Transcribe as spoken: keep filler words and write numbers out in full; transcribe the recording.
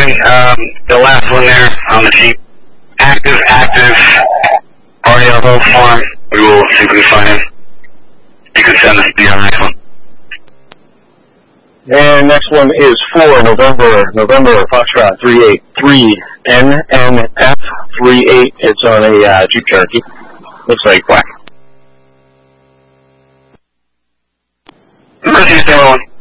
Sterling, um, the last one there on the Jeep. Active, active, already on hold for him. We will see if we can find him. You can send us the next one. And next one is for November, November, Foxtrot three eight three N N F three eight. It's on a uh, Jeep Cherokee. Looks like quack. Mercy, one.